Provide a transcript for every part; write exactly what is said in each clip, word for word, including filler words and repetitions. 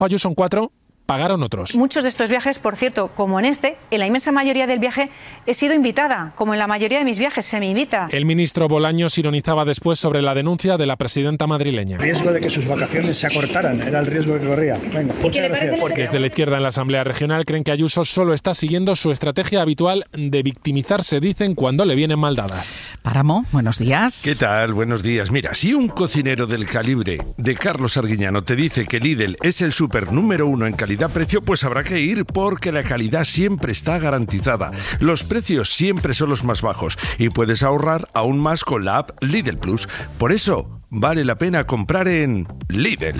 Ayuso en cuatro, pagaron otros. Muchos de estos viajes, por cierto, como en este, en la inmensa mayoría del viaje he sido invitada, como en la mayoría de mis viajes se me invita. El ministro Bolaños ironizaba después sobre la denuncia de la presidenta madrileña. El riesgo de que sus vacaciones se acortaran era el riesgo que corría. Venga, muchas gracias. Porque desde la izquierda en la Asamblea Regional creen que Ayuso solo está siguiendo su estrategia habitual de victimizarse, dicen, cuando le vienen mal dadas. Páramo, buenos días. ¿Qué tal? Buenos días. Mira, si un cocinero del calibre de Carlos Arguiñano te dice que Lidl es el súper número uno en calidad-precio, pues habrá que ir porque la calidad siempre está garantizada. Los precios siempre son los más bajos y puedes ahorrar aún más con la app Lidl Plus. Por eso vale la pena comprar en Lidl.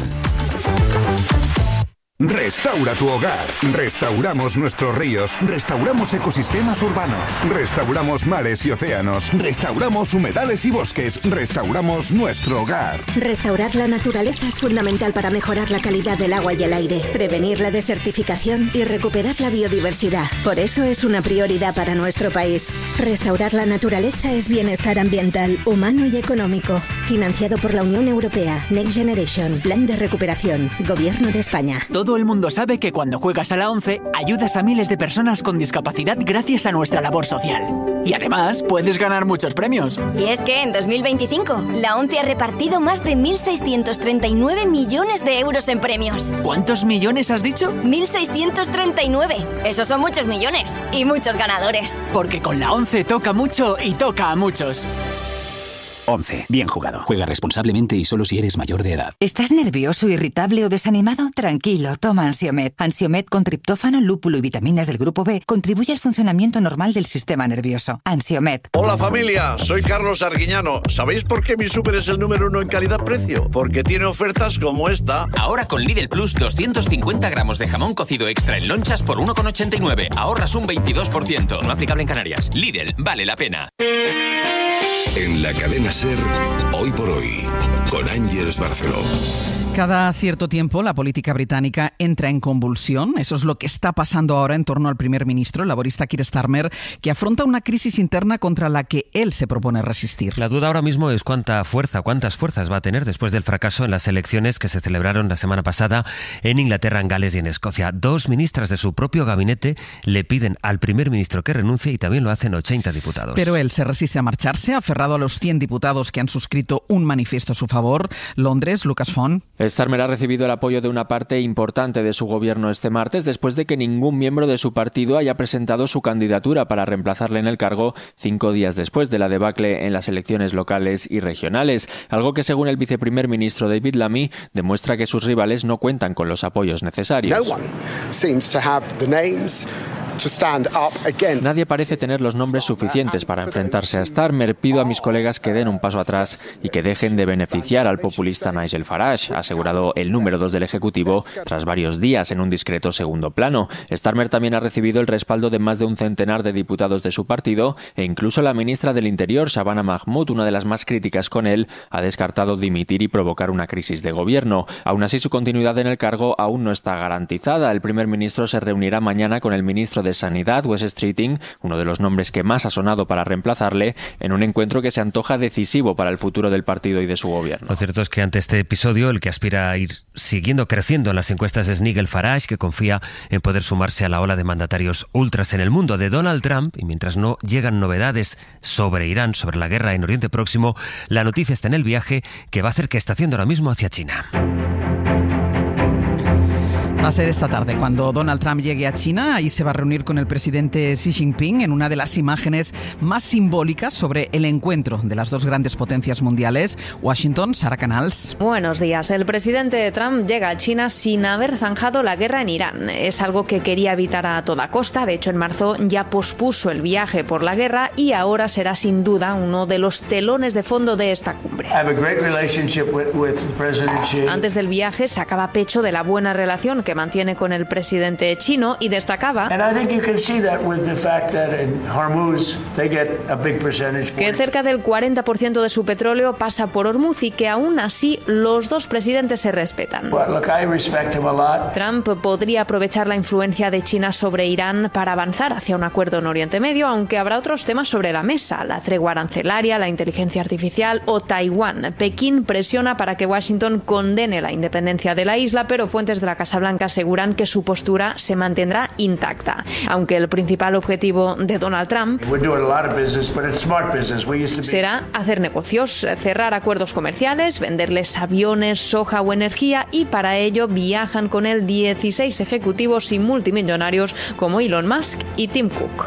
Restaura tu hogar. Restauramos nuestros ríos. Restauramos ecosistemas urbanos. Restauramos mares y océanos. Restauramos humedales y bosques. Restauramos nuestro hogar. Restaurar la naturaleza es fundamental para mejorar la calidad del agua y el aire, prevenir la desertificación y recuperar la biodiversidad. Por eso es una prioridad para nuestro país. Restaurar la naturaleza es bienestar ambiental, humano y económico. Financiado por la Unión Europea. Next Generation. Plan de recuperación. Gobierno de España. Todo el mundo sabe que cuando juegas a la ONCE ayudas a miles de personas con discapacidad gracias a nuestra labor social. Y además puedes ganar muchos premios. Y es que en dos mil veinticinco la ONCE ha repartido más de mil seiscientos treinta y nueve millones de euros en premios. ¿Cuántos millones has dicho? mil seiscientos treinta y nueve. Esos son muchos millones y muchos ganadores. Porque con la ONCE toca mucho y toca a muchos. once. Bien jugado. Juega responsablemente y solo si eres mayor de edad. ¿Estás nervioso, irritable o desanimado? Tranquilo, toma Ansiomed. Ansiomed con triptófano, lúpulo y vitaminas del grupo B contribuye al funcionamiento normal del sistema nervioso. Ansiomed. Hola familia, soy Carlos Arguiñano. ¿Sabéis por qué mi súper es el número uno en calidad-precio? Porque tiene ofertas como esta. Ahora con Lidl Plus, doscientos cincuenta gramos de jamón cocido extra en lonchas por uno con ochenta y nueve. Ahorras un veintidós por ciento. No aplicable en Canarias. Lidl, vale la pena. En la cadena SER, hoy por hoy, con Ángeles Barceló. Cada cierto tiempo la política británica entra en convulsión. Eso es lo que está pasando ahora en torno al primer ministro, el laborista Keir Starmer, que afronta una crisis interna contra la que él se propone resistir. La duda ahora mismo es cuánta fuerza, cuántas fuerzas va a tener después del fracaso en las elecciones que se celebraron la semana pasada en Inglaterra, en Gales y en Escocia. Dos ministras de su propio gabinete le piden al primer ministro que renuncie y también lo hacen ochenta diputados. Pero él se resiste a marcharse, aferrado a los cien diputados que han suscrito un manifiesto a su favor. Londres, Lucas Font. Starmer ha recibido el apoyo de una parte importante de su gobierno este martes después de que ningún miembro de su partido haya presentado su candidatura para reemplazarle en el cargo cinco días después de la debacle en las elecciones locales y regionales, algo que según el viceprimer ministro David Lammy demuestra que sus rivales no cuentan con los apoyos necesarios. No one seems to have the names to stand up against. Nadie parece tener los nombres suficientes para enfrentarse a Starmer. Pido a mis colegas que den un paso atrás y que dejen de beneficiar al populista Nigel Farage, ha asegurado el número dos del Ejecutivo tras varios días en un discreto segundo plano. Starmer también ha recibido el respaldo de más de un centenar de diputados de su partido e incluso la ministra del Interior, Shabana Mahmood, una de las más críticas con él, ha descartado dimitir y provocar una crisis de gobierno. Aún así, su continuidad en el cargo aún no está garantizada. El primer ministro se reunirá mañana con el ministro de Sanidad, Wes Streeting, uno de los nombres que más ha sonado para reemplazarle, en un encuentro que se antoja decisivo para el futuro del partido y de su gobierno. Lo cierto es que ante este episodio, el que aspira a ir siguiendo creciendo en las encuestas es Nigel Farage, que confía en poder sumarse a la ola de mandatarios ultras en el mundo de Donald Trump, y mientras no llegan novedades sobre Irán, sobre la guerra en Oriente Próximo, la noticia está en el viaje que va a hacer que está haciendo ahora mismo hacia China. Va a ser esta tarde cuando Donald Trump llegue a China. Ahí se va a reunir con el presidente Xi Jinping en una de las imágenes más simbólicas sobre el encuentro de las dos grandes potencias mundiales. Washington, Sara Canals. Buenos días. El presidente Trump llega a China sin haber zanjado la guerra en Irán. Es algo que quería evitar a toda costa. De hecho, en marzo ya pospuso el viaje por la guerra y ahora será sin duda uno de los telones de fondo de esta cumbre. Antes del viaje sacaba pecho de la buena relación que que mantiene con el presidente chino y destacaba que cerca del cuarenta por ciento de su petróleo pasa por Hormuz y que aún así los dos presidentes se respetan. Trump podría aprovechar la influencia de China sobre Irán para avanzar hacia un acuerdo en Oriente Medio, aunque habrá otros temas sobre la mesa, la tregua arancelaria, la inteligencia artificial o Taiwán. Pekín presiona para que Washington condene la independencia de la isla, pero fuentes de la Casa Blanca aseguran que su postura se mantendrá intacta. Aunque el principal objetivo de Donald Trump será hacer negocios, cerrar acuerdos comerciales, venderles aviones, soja o energía, y para ello viajan con él dieciséis ejecutivos y multimillonarios como Elon Musk y Tim Cook.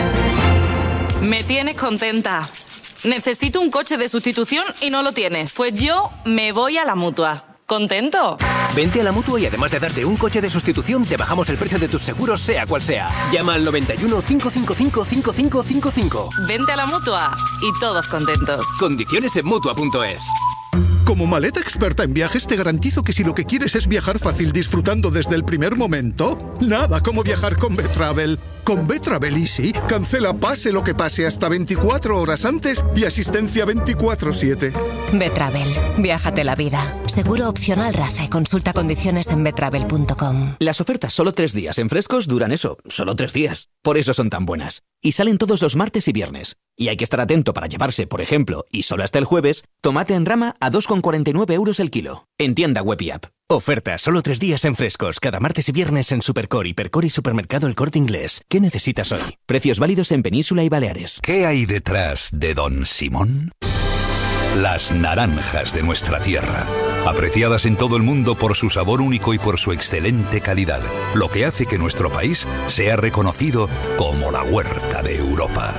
Me tienes contenta. Necesito un coche de sustitución y no lo tienes. Pues yo me voy a la Mutua. ¿Contento? Vente a la Mutua y además de darte un coche de sustitución, te bajamos el precio de tus seguros, sea cual sea. Llama al noventa y uno, cinco cinco cinco, cinco cinco cinco cinco. Vente a la Mutua y todos contentos. Condiciones en Mutua punto es. Como maleta experta en viajes, te garantizo que si lo que quieres es viajar fácil disfrutando desde el primer momento, nada como viajar con Betravel. Con Betravel Easy, cancela pase lo que pase hasta veinticuatro horas antes y asistencia veinticuatro siete. Betravel, viájate la vida. Seguro opcional RACE. Consulta condiciones en betravel punto com. Las ofertas solo tres días en Frescos duran eso, solo tres días. Por eso son tan buenas. Y salen todos los martes y viernes. Y hay que estar atento para llevarse, por ejemplo, y solo hasta el jueves, tomate en rama a dos con cuarenta y nueve euros el kilo. En tienda web y app. Oferta solo tres días en Frescos, cada martes y viernes en Supercore, Hipercore y Supermercado El Corte Inglés. ¿Qué necesitas hoy? Precios válidos en Península y Baleares. ¿Qué hay detrás de Don Simón? Las naranjas de nuestra tierra, apreciadas en todo el mundo por su sabor único y por su excelente calidad, lo que hace que nuestro país sea reconocido como la huerta de Europa.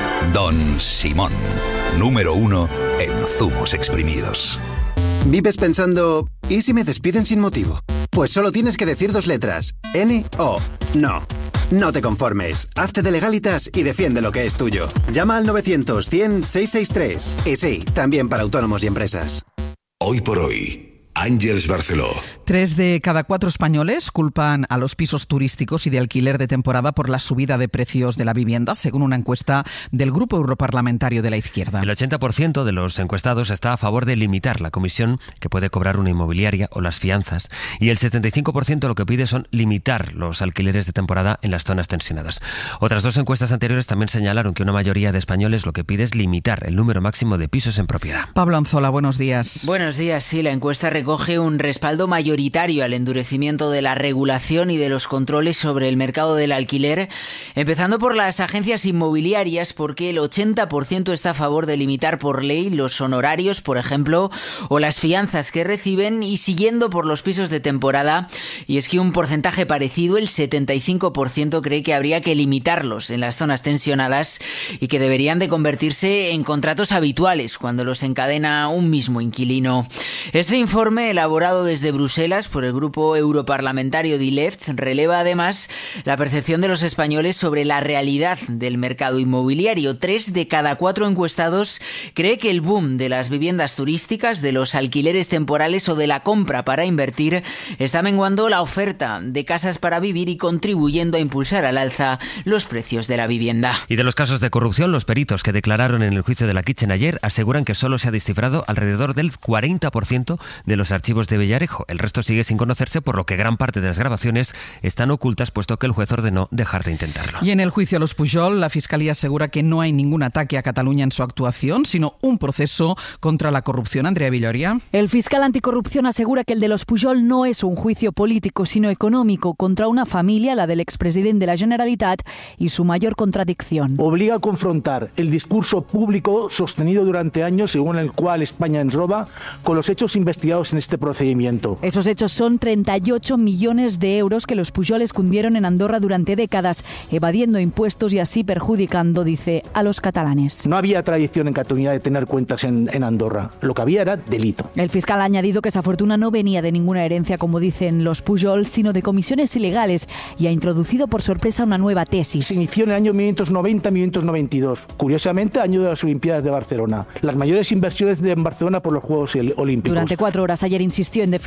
Don Simón, número uno en zumos exprimidos. ¿Vives pensando, ¿y si me despiden sin motivo? Pues solo tienes que decir dos letras, N O. No. No te conformes, hazte de Legalitas y defiende lo que es tuyo. Llama al novecientos, cien, seiscientos sesenta y tres. Y sí, también para autónomos y empresas. Hoy por hoy, Àngels Barceló. Tres de cada cuatro españoles culpan a los pisos turísticos y de alquiler de temporada por la subida de precios de la vivienda, según una encuesta del Grupo Europarlamentario de la Izquierda. El ochenta por ciento de los encuestados está a favor de limitar la comisión que puede cobrar una inmobiliaria o las fianzas, y el setenta y cinco por ciento lo que pide son limitar los alquileres de temporada en las zonas tensionadas. Otras dos encuestas anteriores también señalaron que una mayoría de españoles lo que pide es limitar el número máximo de pisos en propiedad. Pablo Anzola, buenos días. Buenos días, sí, la encuesta recoge un respaldo mayoritario al endurecimiento de la regulación y de los controles sobre el mercado del alquiler, empezando por las agencias inmobiliarias, porque el ochenta por ciento está a favor de limitar por ley los honorarios, por ejemplo, o las fianzas que reciben, y siguiendo por los pisos de temporada, y es que un porcentaje parecido, el setenta y cinco por ciento, cree que habría que limitarlos en las zonas tensionadas y que deberían de convertirse en contratos habituales cuando los encadena un mismo inquilino. Este informe, elaborado desde Bruselas por el grupo europarlamentario D Left, releva además la percepción de los españoles sobre la realidad del mercado inmobiliario. Tres de cada cuatro encuestados cree que el boom de las viviendas turísticas, de los alquileres temporales o de la compra para invertir está menguando la oferta de casas para vivir y contribuyendo a impulsar al alza los precios de la vivienda. Y de los casos de corrupción, los peritos que declararon en el juicio de la Kitchen ayer aseguran que solo se ha descifrado alrededor del cuarenta por ciento de los archivos de Villarejo. El resto sigue sin conocerse, por lo que gran parte de las grabaciones están ocultas, puesto que el juez ordenó dejar de intentarlo. Y en el juicio a los Pujol, la Fiscalía asegura que no hay ningún ataque a Cataluña en su actuación, sino un proceso contra la corrupción. Andrea Villoria. El fiscal anticorrupción asegura que el de los Pujol no es un juicio político, sino económico, contra una familia, la del expresidente de la Generalitat, y su mayor contradicción. Obliga a confrontar el discurso público sostenido durante años, según el cual España ens roba, con los hechos investigados en este procedimiento. Esos hechos son treinta y ocho millones de euros que los Pujol escondieron en Andorra durante décadas, evadiendo impuestos y así perjudicando, dice, a los catalanes. No había tradición en Cataluña de tener cuentas en, en Andorra. Lo que había era delito. El fiscal ha añadido que esa fortuna no venía de ninguna herencia, como dicen los Pujol, sino de comisiones ilegales, y ha introducido por sorpresa una nueva tesis. Se inició en el año mil novecientos noventa a mil novecientos noventa y dos. Curiosamente, año de las Olimpiadas de Barcelona. Las mayores inversiones de en Barcelona por los Juegos Olímpicos. Durante cuatro horas ayer insistió en definir a los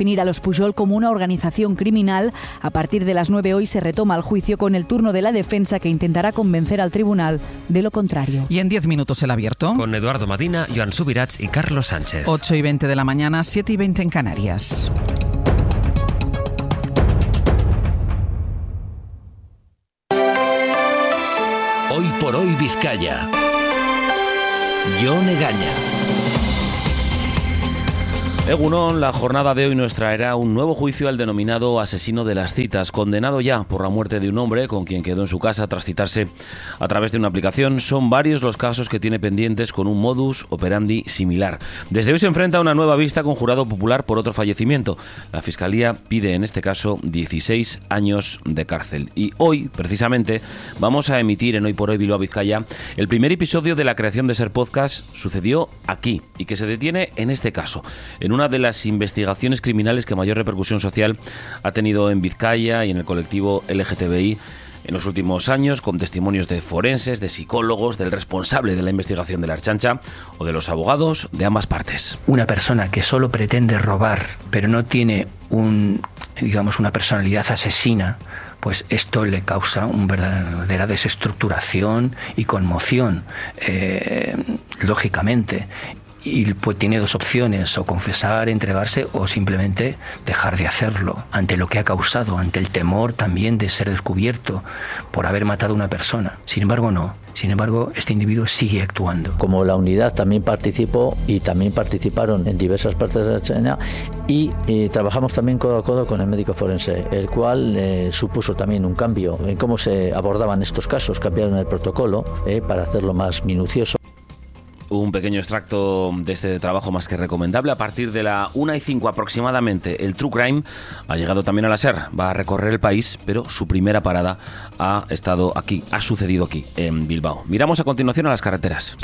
Pujol como una organización criminal. A partir de las nueve hoy se retoma el juicio con el turno de la defensa, que intentará convencer al tribunal de lo contrario. Y en diez minutos el abierto. Con Eduardo Madina, Joan Subirats y Carlos Sánchez. ocho y veinte de la mañana, siete y veinte en Canarias. Hoy por hoy Vizcaya. Jon Egaña. Egunon, la jornada de hoy nos traerá un nuevo juicio al denominado asesino de las citas, condenado ya por la muerte de un hombre con quien quedó en su casa tras citarse a través de una aplicación. Son varios los casos que tiene pendientes con un modus operandi similar. Desde hoy se enfrenta a una nueva vista con jurado popular por otro fallecimiento. La Fiscalía pide en este caso dieciséis años de cárcel. Y hoy, precisamente, vamos a emitir en Hoy por Hoy Bilbao Vizcaya el primer episodio de la creación de Ser Podcast. Sucedió aquí y que se detiene en este caso, en una de las investigaciones criminales que mayor repercusión social ha tenido en Vizcaya y en el colectivo L G T B I en los últimos años, con testimonios de forenses, de psicólogos, del responsable de la investigación de la Ertzaintza o de los abogados de ambas partes. Una persona que solo pretende robar, pero no tiene un, digamos, una personalidad asesina, pues esto le causa una verdadera desestructuración y conmoción, eh, lógicamente. Y pues tiene dos opciones: o confesar, entregarse, o simplemente dejar de hacerlo ante lo que ha causado, ante el temor también de ser descubierto por haber matado a una persona. Sin embargo, no. Sin embargo, este individuo sigue actuando. Como la unidad también participó y también participaron en diversas partes de la China y eh, trabajamos también codo a codo con el médico forense, el cual eh, supuso también un cambio en cómo se abordaban estos casos. Cambiaron el protocolo eh, para hacerlo más minucioso. Un pequeño extracto de este trabajo más que recomendable. A partir de la una y cinco aproximadamente, el True Crime ha llegado también a la SER. Va a recorrer el país, pero su primera parada ha estado aquí, ha sucedido aquí, en Bilbao. Miramos a continuación a las carreteras.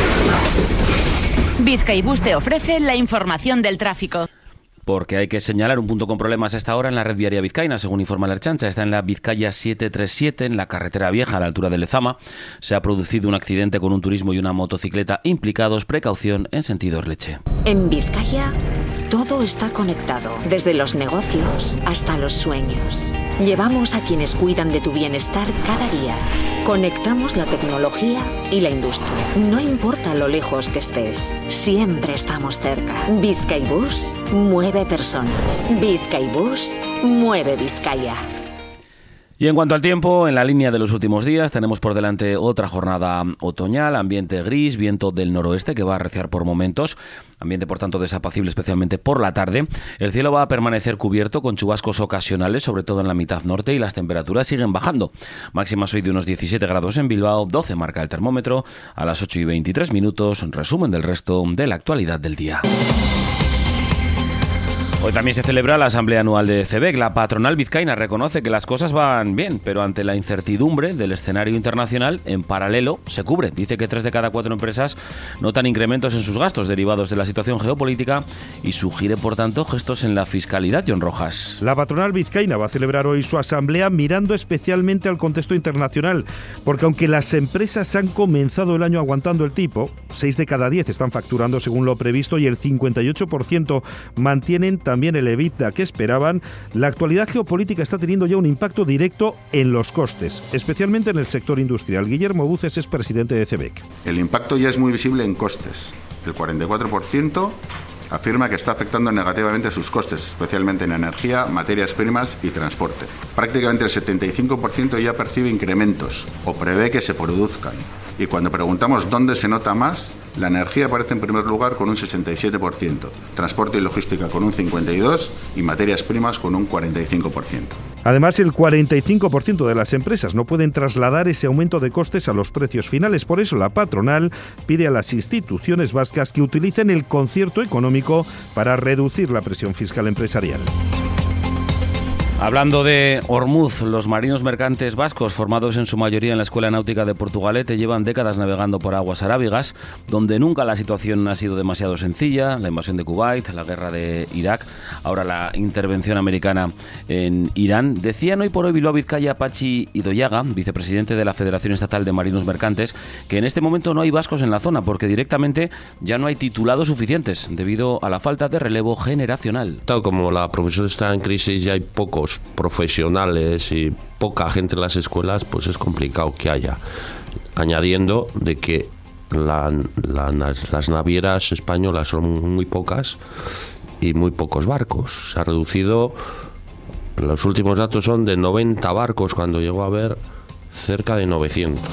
Bizkaibus te ofrece la información del tráfico. Porque hay que señalar un punto con problemas a esta hora en la red viaria vizcaína, según informa la Ertzaintza. Está en la Vizcaya setecientos treinta y siete, en la carretera vieja, a la altura de Lezama. Se ha producido un accidente con un turismo y una motocicleta implicados. Precaución en sentido Orleche. En Vizcaya, todo está conectado, desde los negocios hasta los sueños. Llevamos a quienes cuidan de tu bienestar cada día. Conectamos la tecnología y la industria. No importa lo lejos que estés, siempre estamos cerca. Bizkaibus mueve personas. Bizkaibus mueve Vizcaya. Y en cuanto al tiempo, en la línea de los últimos días, tenemos por delante otra jornada otoñal, ambiente gris, viento del noroeste que va a arreciar por momentos, ambiente por tanto desapacible especialmente por la tarde. El cielo va a permanecer cubierto con chubascos ocasionales, sobre todo en la mitad norte, y las temperaturas siguen bajando. Máximas hoy de unos diecisiete grados en Bilbao, doce marca el termómetro, a las ocho y veintitrés minutos, resumen del resto de la actualidad del día. Hoy también se celebra la Asamblea Anual de C E B E C. La patronal vizcaína reconoce que las cosas van bien, pero ante la incertidumbre del escenario internacional, en paralelo se cubre. Dice que tres de cada cuatro empresas notan incrementos en sus gastos derivados de la situación geopolítica y sugiere, por tanto, gestos en la fiscalidad. Jon Rojas. La patronal vizcaína va a celebrar hoy su asamblea mirando especialmente al contexto internacional, porque aunque las empresas han comenzado el año aguantando el tipo, seis de cada diez están facturando según lo previsto y el cincuenta y ocho por ciento mantienen también el EBITDA que esperaban. La actualidad geopolítica está teniendo ya un impacto directo en los costes, especialmente en el sector industrial. Guillermo Buces es presidente de C E B E C. El impacto ya es muy visible en costes. El cuarenta y cuatro por ciento afirma que está afectando negativamente a sus costes, especialmente en energía, materias primas y transporte. Prácticamente el setenta y cinco por ciento ya percibe incrementos o prevé que se produzcan. Y cuando preguntamos dónde se nota más, la energía aparece en primer lugar con un sesenta y siete por ciento, transporte y logística con un cincuenta y dos por ciento y materias primas con un cuarenta y cinco por ciento. Además, el cuarenta y cinco por ciento de las empresas no pueden trasladar ese aumento de costes a los precios finales. Por eso la patronal pide a las instituciones vascas que utilicen el concierto económico para reducir la presión fiscal empresarial. Hablando de Ormuz, los marinos mercantes vascos, formados en su mayoría en la Escuela Náutica de Portugalete, llevan décadas navegando por aguas arábigas, donde nunca la situación ha sido demasiado sencilla. La invasión de Kuwait, la guerra de Irak, ahora la intervención americana en Irán. Decían hoy por hoy Bilbao Vizcaya Pachi Idoyaga, vicepresidente de la Federación Estatal de Marinos Mercantes, que en este momento no hay vascos en la zona, porque directamente ya no hay titulados suficientes, debido a la falta de relevo generacional. Tal como la profesión está en crisis y hay pocos profesionales y poca gente en las escuelas, pues es complicado que haya. Añadiendo de que la, la, las navieras españolas son muy pocas y muy pocos barcos. Se ha reducido, los últimos datos son de noventa barcos cuando llegó a haber cerca de novecientos.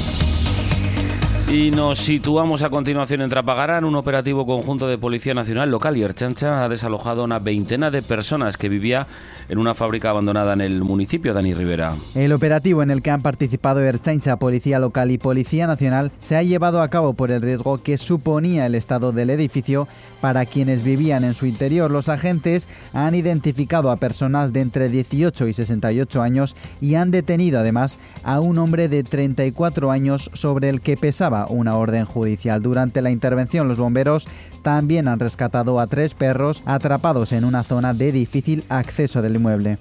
Y nos situamos a continuación en Trapagarán. Un operativo conjunto de Policía Nacional Local y Ertzaintza ha desalojado a una veintena de personas que vivía en una fábrica abandonada en el municipio. Dani Rivera. El operativo en el que han participado Ertzaintza, Policía Local y Policía Nacional se ha llevado a cabo por el riesgo que suponía el estado del edificio para quienes vivían en su interior. Los agentes han identificado a personas de entre dieciocho y sesenta y ocho años y han detenido además a un hombre de treinta y cuatro años sobre el que pesaba una orden judicial. Durante la intervención, los bomberos también han rescatado a tres perros atrapados en una zona de difícil acceso del inmueble.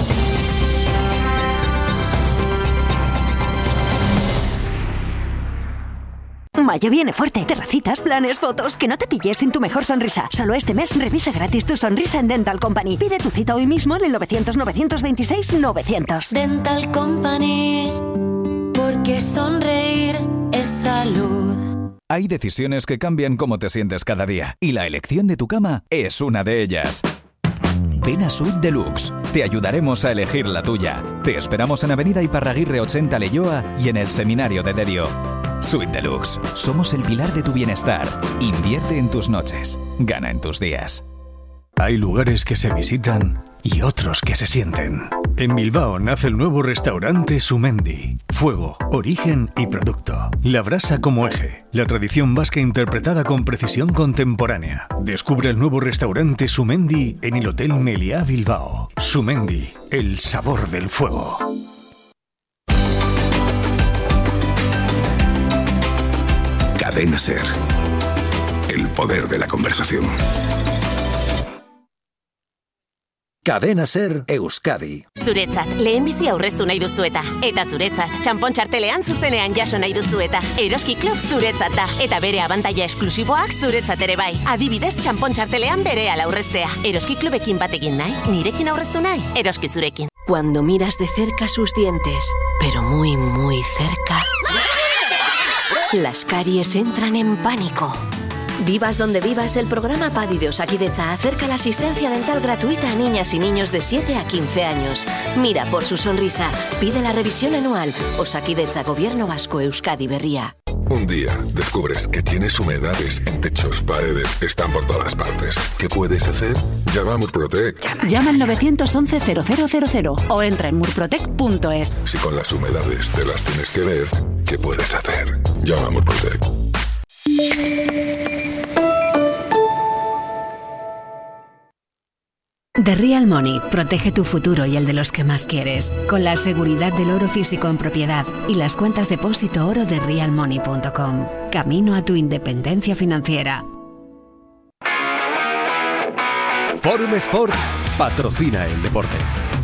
Mayo viene fuerte. Terracitas, planes, fotos. Que no te pilles sin tu mejor sonrisa. Solo este mes revisa gratis tu sonrisa en Dental Company. Pide tu cita hoy mismo en el novecientos, novecientos veintiséis, novecientos. Dental Company, porque sonreír es salud. Hay decisiones que cambian cómo te sientes cada día, y la elección de tu cama es una de ellas. Ven a Suite Deluxe. Te ayudaremos a elegir la tuya. Te esperamos en Avenida Iparraguirre ochenta Leioa y en el Seminario de Derio. Suite Deluxe. Somos el pilar de tu bienestar. Invierte en tus noches. Gana en tus días. Hay lugares que se visitan y otros que se sienten. En Bilbao nace el nuevo restaurante Sumendi. Fuego, origen y producto. La brasa como eje. La tradición vasca interpretada con precisión contemporánea. Descubre el nuevo restaurante Sumendi en el Hotel Meliá Bilbao. Sumendi, el sabor del fuego. Cadena SER. El poder de la conversación. Cadena SER Euskadi. Zuretzat, lehenbizi aurreztu nahi duzueta. Eta zuretzat, txanpon txartelean zuzenean jaso nahi duzueta. Eroski Club zuretzat da. Eta bere abantaila esklusiboak zuretzat ere bai. Adibidez, txanpon txartelean berehala aurreztea. Eroski Clubekin batekin nahi, nirekin aurreztu nahi, eroski zurekin. Cuando miras de cerca sus dientes, pero muy, muy cerca, las caries entran en pánico. Vivas donde vivas, el programa PADI de Osakidetza acerca la asistencia dental gratuita a niñas y niños de siete a quince años. Mira por su sonrisa, pide la revisión anual. Osakidetza, Gobierno Vasco, Euskadi Berria. Un día descubres que tienes humedades en techos, paredes, están por todas partes. ¿Qué puedes hacer? Llama a Murprotec. Llama al novecientos once cero cero cero cero o entra en murprotec punto es. Si con las humedades te las tienes que ver, ¿qué puedes hacer? Llama a Murprotec. The Real Money protege tu futuro y el de los que más quieres, con la seguridad del oro físico en propiedad y las cuentas depósito oro de real money punto com. Camino a tu independencia financiera. Forum Sport patrocina el deporte.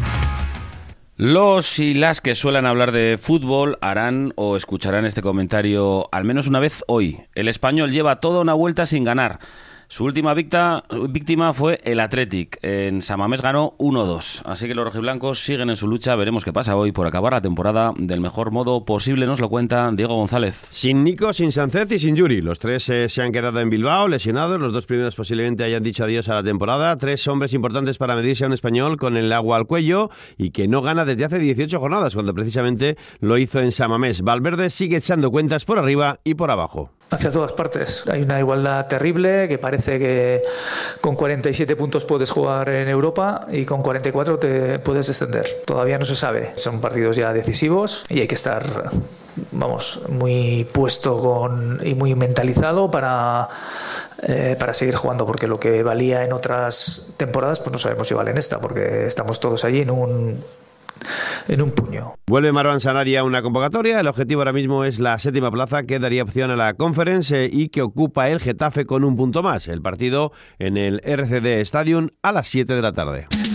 Los y las que suelen hablar de fútbol harán o escucharán este comentario al menos una vez hoy. El Español lleva toda una vuelta sin ganar. Su última víctima, víctima fue el Athletic. En San Mamés ganó uno dos. Así que los rojiblancos siguen en su lucha. Veremos qué pasa hoy por acabar la temporada del mejor modo posible. Nos lo cuenta Diego González. Sin Nico, sin Sánchez y sin Yuri. Los tres eh, se han quedado en Bilbao lesionados. Los dos primeros posiblemente hayan dicho adiós a la temporada. Tres hombres importantes para medirse a un español con el agua al cuello y que no gana desde hace dieciocho jornadas, cuando precisamente lo hizo en San Mamés. Valverde sigue echando cuentas por arriba y por abajo. Hacia todas partes. Hay una igualdad terrible que parece que con cuarenta y siete puntos puedes jugar en Europa y con cuarenta y cuatro te puedes descender. Todavía no se sabe. Son partidos ya decisivos y hay que estar, vamos, muy puesto con y muy mentalizado para eh, para seguir jugando, porque lo que valía en otras temporadas pues no sabemos si vale en esta, porque estamos todos allí en un en un puño. Vuelve Marwan Sanadi a una convocatoria. El objetivo ahora mismo es la séptima plaza, que daría opción a la Conference eh, y que ocupa el Getafe con un punto más. El partido en el R C D Stadium a las siete de la tarde.